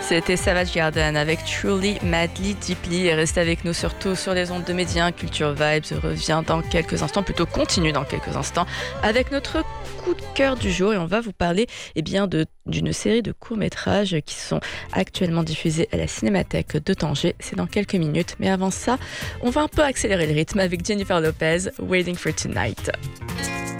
C'était Savage Garden avec Truly, Madly, Deeply. Et restez avec nous surtout sur les ondes de Média. Culture Vibes revient dans quelques instants, plutôt continue dans quelques instants, avec notre coup de cœur du jour. Et on va vous parler d'une série de courts-métrages qui sont actuellement diffusés à la Cinémathèque de Tanger. C'est dans quelques minutes. Mais avant ça, on va un peu accélérer le rythme avec Jennifer Lopez, Waiting for Tonight.